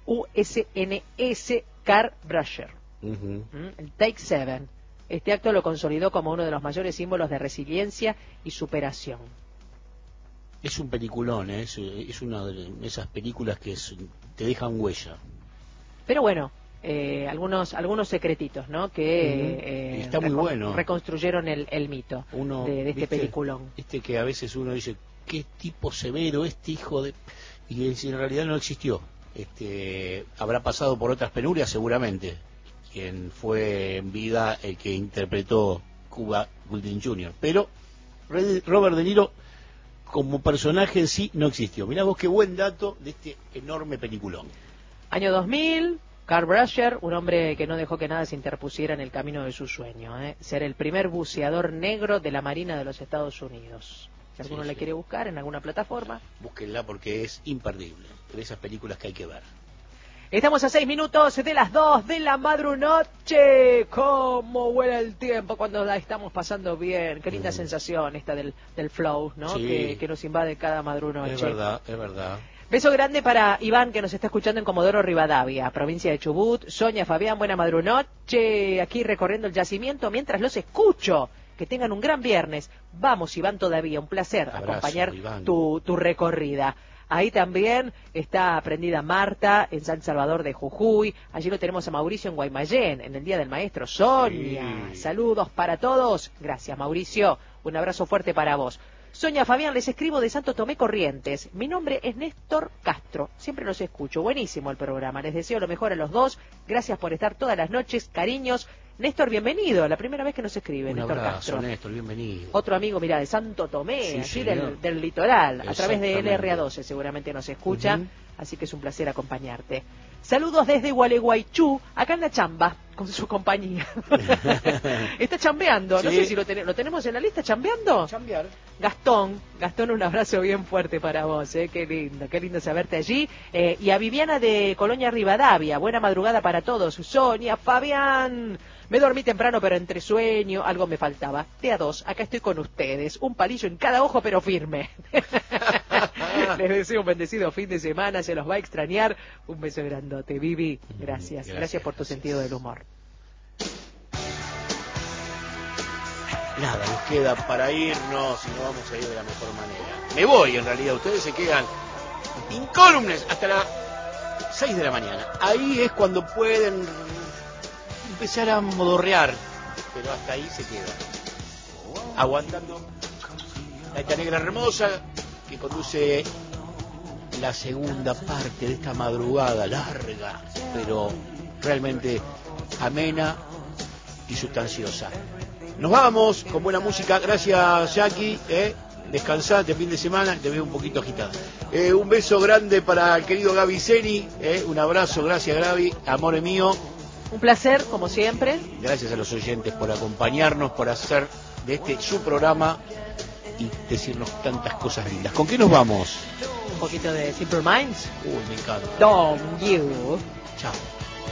USNS Car Brusher. El Take 7. Este acto lo consolidó como uno de los mayores símbolos de resiliencia y superación. Es un peliculón, es una de esas películas que te dejan huella. Pero bueno, algunos secretitos, ¿no? Que está muy bueno. Reconstruyeron el mito de este peliculón. Que a veces uno dice, qué tipo severo este hijo de... Y en realidad no existió. Habrá pasado por otras penurias seguramente. Quien fue en vida el que interpretó Cuba Gooding Jr. Pero Robert De Niro como personaje en sí no existió. Mirá vos qué buen dato de este enorme peliculón. Año 2000, Car Brusher, un hombre que no dejó que nada se interpusiera en el camino de su sueño, ser el primer buceador negro de la Marina de los Estados Unidos. Si alguno la quiere buscar en alguna plataforma, búsquenla porque es imperdible, de esas películas que hay que ver. Estamos a 6 minutos de las 2 de la madrunoche. ¿Cómo vuela el tiempo cuando la estamos pasando bien? Qué linda sensación esta del flow, ¿no? Sí. Que nos invade cada madrunoche. Es verdad. Beso grande para Iván, que nos está escuchando en Comodoro Rivadavia, provincia de Chubut. Sonia, Fabián, buena madrunoche. Aquí recorriendo el yacimiento mientras los escucho. Que tengan un gran viernes. Vamos, Iván, todavía. Un placer acompañar tu recorrida. Ahí también está prendida Marta en San Salvador de Jujuy. Allí lo tenemos a Mauricio en Guaymallén, en el Día del Maestro. Sonia, saludos para todos. Gracias, Mauricio. Un abrazo fuerte para vos. Sonia, Fabián, les escribo de Santo Tomé, Corrientes. Mi nombre es Néstor Castro. Siempre los escucho. Buenísimo el programa. Les deseo lo mejor a los dos. Gracias por estar todas las noches. Cariños. Néstor, bienvenido. La primera vez que nos escribe, un Néstor abrazo, Castro. Néstor, bienvenido. Otro amigo, mira, de Santo Tomé, allí del litoral, a través de LRA12 seguramente nos escucha, así que es un placer acompañarte. Saludos desde Gualeguaychú, acá en la chamba, con su compañía. Está chambeando, no sé si lo tenemos en la lista, ¿chambeando? Chambear. Gastón, un abrazo bien fuerte para vos, qué lindo saberte allí. Y a Viviana de Colonia Rivadavia, buena madrugada para todos. Sonia, Fabián, me dormí temprano pero entre sueño, algo me faltaba. De a dos, acá estoy con ustedes, un palillo en cada ojo pero firme. Les deseo un bendecido fin de semana, se los va a extrañar. Un beso grandote, Vivi, gracias por tu sentido del humor. Nada, nos queda para irnos y nos vamos a ir de la mejor manera. Me voy en realidad, ustedes se quedan incólumes hasta las 6 de la mañana. Ahí es cuando pueden empezar a modorrear, pero hasta ahí se quedan. Aguantando la esta negra hermosa que conduce la segunda parte de esta madrugada larga, pero realmente amena y sustanciosa. Nos vamos con buena música. Gracias, Jackie. Descansá este fin de semana, te veo un poquito agitada. Un beso grande para el querido Gaby Zeni. Un abrazo, gracias, Gaby. Amor mío. Un placer, como siempre. Gracias a los oyentes por acompañarnos, por hacer de este su programa y decirnos tantas cosas lindas. ¿Con qué nos vamos? Un poquito de Simple Minds. Uy, me encanta. Don't you. Chao.